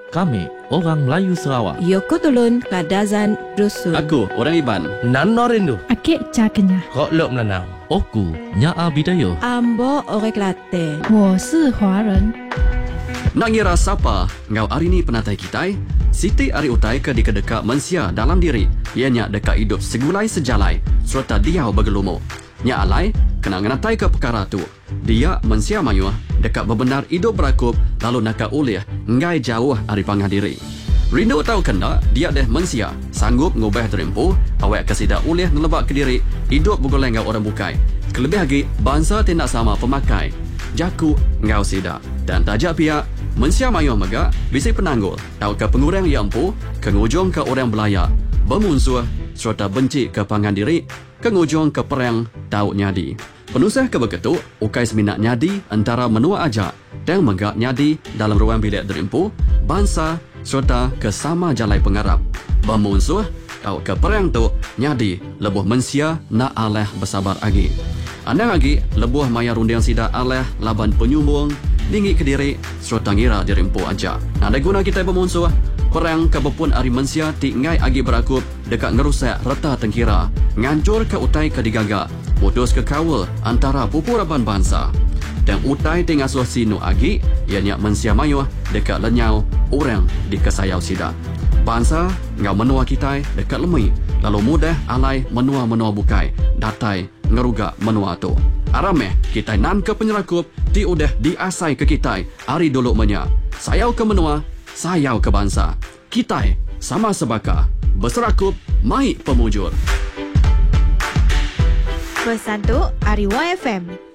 Kami, orang Melayu Sarawak. Yoko Tulun Kadazan Dusun. Aku, orang Iban. Nano Rindu. Akik Cakenya. Kok Lok Melanau. Oku, Nyaa Bidayuh. Ambo Orek Latte. 我是华人。 Nak ngira siapa ngau hari ni penatai kita? Siti ari utai ke deka-deka mensia dalam diri. Ianya deka hidup segulai sejalai serta dia bergelumo. Nya alai kena nganatai ke perkara tu. Dia mensia mayuh deka bebenar hidup berakup lalu nak ulih ngai jauh ari pangah diri. Rindu tahu kena dia deh mensia sanggup ngubah terempu awak kesida ulih ngelebak ke diri hidup bergoleng ngau orang bukai. Kelebih lagi bangsa tindak sama pemakai. Jaku ngau sida dan tajak pihak mensia mayuh megak bisi penanggul tahu ke pengurang yang empu kengujung ke orang belayak bermusuh serta benci ke pangan diri kengujung ke perang tahu nyadi penusah ke begitu ukai seminat nyadi antara menua ajak dan megak nyadi dalam ruang bilik derimpu bangsa serta ke sama jalai pengarap bermusuh tahu ke perang tu nyadi lebuh mensia nak aleh bersabar lagi andang lagi lebuh maya rundiang sida aleh laban penyumbung dinggi ke diri serta ngira dirimpu aja. Ada guna kita bermusuh perang kebepun ari mensia ti ngai agi berakup dekat ngerusak reta tengkira ngancur ke utai ke digagak putus ke kawal antara pupuraban bangsa dan utai ti ngasuh sinu agi ianya mensia mayuh dekat lenyau orang di kesayau sida bangsa ngau menua kita dekat lemui lalu mudah alai menua-menua bukai datai ngeruga menua tu arameh kita nan ke penyerakup ti udah diasai ke kita hari dulu menya sayau ke menua sayau ke bangsa kita sama sebaka berserakup mai pemujur Pesan tu Ari YFM